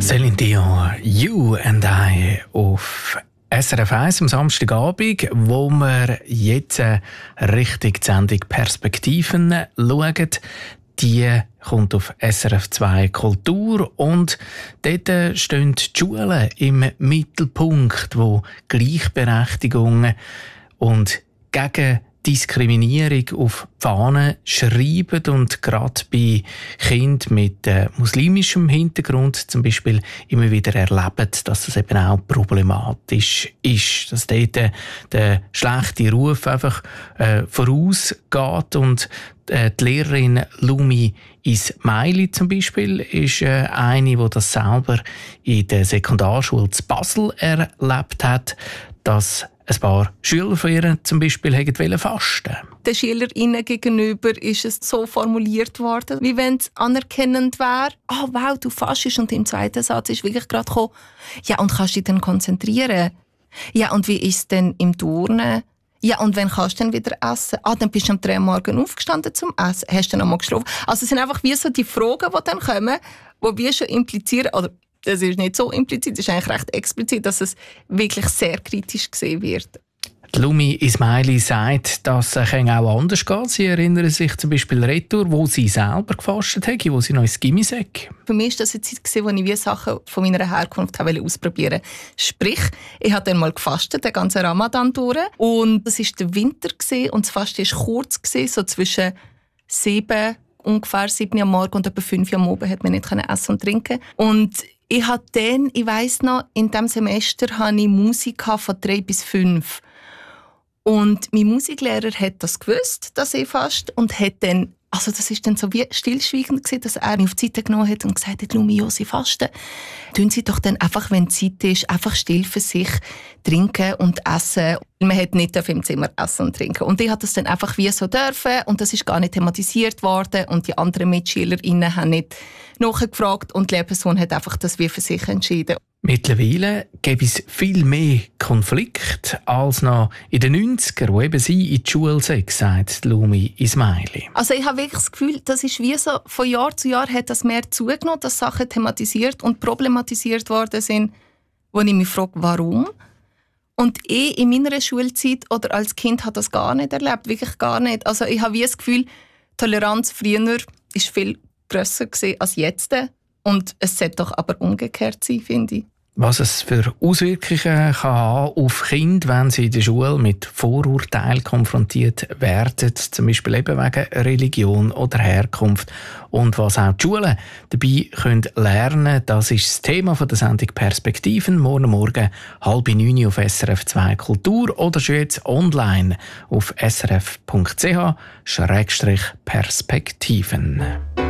Céline Dion, You and I auf SRF 1 am Samstagabend, wo wir jetzt Richtung die Sendung Perspektiven schauen. Die kommt auf SRF 2 Kultur und dort stehen die Schulen im Mittelpunkt, wo Gleichberechtigung und gegen Diskriminierung auf die Fahnen schreiben und gerade bei Kindern mit muslimischem Hintergrund zum Beispiel immer wieder erleben, dass das eben auch problematisch ist, dass dort der schlechte Ruf einfach vorausgeht und die Lehrerin Lumi Ismaili zum Beispiel ist eine, die das selber in der Sekundarschule zu Basel erlebt hat, dass ein paar Schüler von ihr zum Beispiel wollten fasten. Den SchülerInnen gegenüber ist es so formuliert worden, wie wenn es anerkennend wäre. «Oh wow, du fastest.» Und im zweiten Satz ist wirklich gerade gekommen, «Ja, und kannst du dich dann konzentrieren? Ja, und wie ist es denn im Turnen? Ja, und wann kannst du dann wieder essen? Ah, dann bist du am 3 Uhr morgens aufgestanden zum Essen. Hast du dann noch mal geschlafen?» Also es sind einfach wie so die Fragen, die dann kommen, die wir schon implizieren, oder das ist nicht so implizit, das ist eigentlich recht explizit, dass es wirklich sehr kritisch gesehen wird. Die Lumi Ismaili sagt, dass es auch anders geht. Sie erinnern sich zum Beispiel Retour, wo sie selber gefastet hat, wo sie noch ins Gymi sei. Für mich war das eine Zeit, wo ich wie Sachen von meiner Herkunft ausprobieren wollte. Sprich, ich habe dann mal gefastet, den ganzen Ramadan durch. Und es war der Winter und das Fasten war kurz, so zwischen 7 Uhr am Morgen und etwa 5 Uhr am Abend hat man nicht essen und trinken. Und ich hatte dann, ich weiss noch, in diesem Semester hatte ich Musik von 3 bis 5. Und mein Musiklehrer hat das gewusst, dass ich faste, und hat dann, also das ist dann so wie stillschweigend gewesen, dass er mich auf die Seite genommen hat und gesagt hat, «Lumi, ja, Sie fasten. Tun Sie doch dann einfach, wenn Zeit ist, einfach still für sich trinken und essen.» Man hat nicht im Zimmer essen und trinken. Und ich habe das dann einfach wie so dürfen und das ist gar nicht thematisiert worden und die anderen MitschülerInnen haben nicht nachgefragt und die Lehrperson hat einfach das wie für sich entschieden. Mittlerweile gibt es viel mehr Konflikte als noch in den 90ern, wo eben sie in die Schule sei, sagt Lumi Ismaili. Also ich habe wirklich das Gefühl, das ist wie so, von Jahr zu Jahr hat das mehr zugenommen, dass Sachen thematisiert und problematisiert worden sind, wo ich mich frage, warum? Und ich in meiner Schulzeit oder als Kind habe das gar nicht erlebt, wirklich gar nicht. Also ich habe wie das Gefühl, Toleranz früher war viel grösser als jetzt. Und es sollte doch aber umgekehrt sein, finde ich. Was es für Auswirkungen kann haben auf Kinder, wenn sie in der Schule mit Vorurteilen konfrontiert werden, zum Beispiel eben wegen Religion oder Herkunft. Und was auch die Schulen dabei können lernen, das ist das Thema der Sendung Perspektiven. Morgen 8:30 auf SRF 2 Kultur oder schon jetzt online auf srf.ch/Perspektiven.